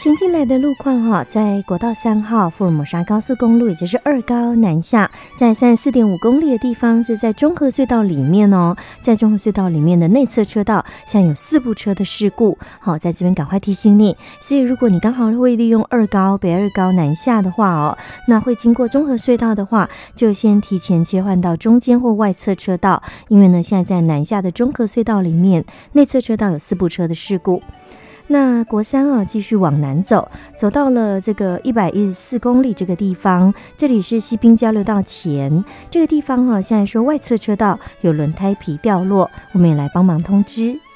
前进来的路况在国道3号福尔摩沙高速公路，也就是2高南下，在34.5公里的地方是在中和隧道里面哦，在中和隧道里面的内侧车道，现在有4部车的事故，好，在这边赶快提醒你。所以如果你刚好会利用2高北2高南下的话那会经过中和隧道的话，就先提前切换到中间或外侧车道，因为呢现在在南下的中和隧道里面，内侧车道有4部车的事故。那国3继续往南走，走到了这个114公里这个地方，这里是西滨交流道前，这个地方现在说外侧车道有轮胎皮掉落，我们也来帮忙通知。